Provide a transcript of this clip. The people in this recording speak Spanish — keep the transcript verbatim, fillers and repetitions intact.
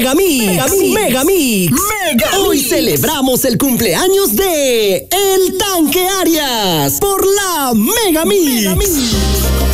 Megamix. Megamix. Megamix. Megamix. Hoy celebramos el cumpleaños de El Tanque Arias por la Megamix. Megamix.